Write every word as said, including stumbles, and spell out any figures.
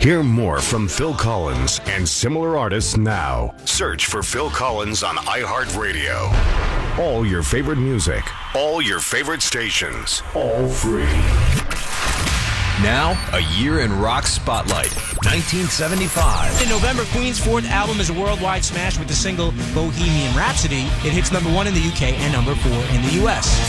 Hear more from Phil Collins and similar artists now. Search for Phil Collins on iHeartRadio. All your favorite music, all your favorite stations, all free. Now, a year in rock spotlight. nineteen seventy-five. In November, Queen's fourth album is a worldwide smash with the single Bohemian Rhapsody. It hits number one in the U K and number four in the U S.